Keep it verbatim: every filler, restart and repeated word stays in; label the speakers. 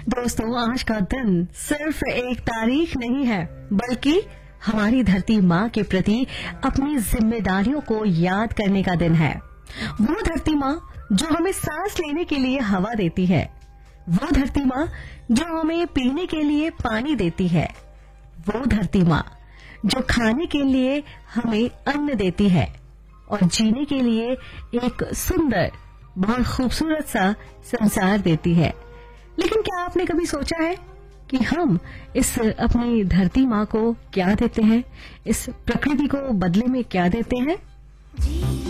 Speaker 1: दोस्तों, आज का दिन सिर्फ एक तारीख नहीं है, बल्कि हमारी धरती माँ के प्रति अपनी जिम्मेदारियों को याद करने का दिन है। वो धरती माँ जो हमें सांस लेने के लिए हवा देती है, वो धरती माँ जो हमें पीने के लिए पानी देती है, वो धरती माँ जो खाने के लिए हमें अन्न देती है और जीने के लिए एक सुंदर, बहुत खूबसूरत सा संसार देती है। लेकिन क्या आपने कभी सोचा है कि हम इस अपनी धरती माँ को क्या देते हैं, इस प्रकृति को बदले में क्या देते हैं?